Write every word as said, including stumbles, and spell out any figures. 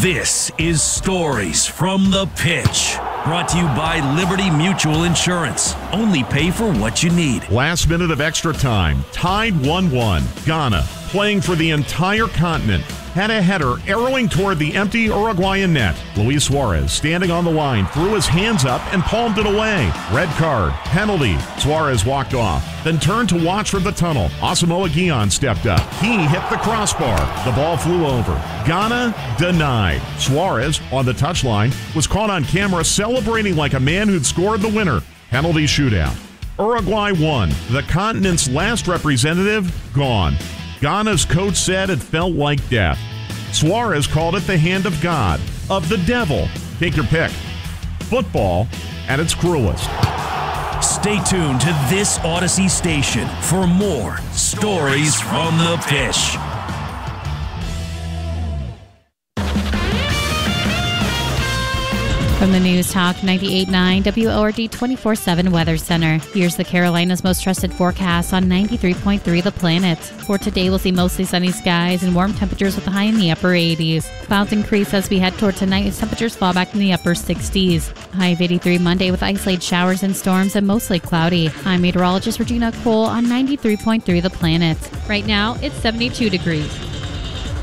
This is Stories from the Pitch, brought to you by Liberty Mutual Insurance. Only pay for what you need. Last minute of extra time, tied one one. Ghana, playing for the entire continent, had a header arrowing toward the empty Uruguayan net. Luis Suarez, standing on the line, threw his hands up and palmed it away. Red card, penalty. Suarez walked off, then turned to watch from the tunnel. Asamoah Gyan stepped up. He hit the crossbar. The ball flew over. Ghana denied. Suarez, on the touchline, was caught on camera celebrating like a man who'd scored the winner. Penalty shootout. Uruguay won. The continent's last representative gone. Ghana's coach said it felt like death. Suarez called it the hand of God, of the devil. Take your pick. Football at its cruelest. Stay tuned to this Odyssey station for more Stories from the Pitch. From the News Talk ninety-eight point nine W O R D twenty-four seven Weather Center, here's the Carolinas' most trusted forecast on ninety-three point three The Planet. For today, we'll see mostly sunny skies and warm temperatures with a high in the upper eighties. Clouds increase as we head toward tonight as temperatures fall back in the upper sixties. High of eighty-three Monday with isolated showers and storms and mostly cloudy. I'm meteorologist Regina Cole on ninety-three point three The Planet. Right now, it's seventy-two degrees.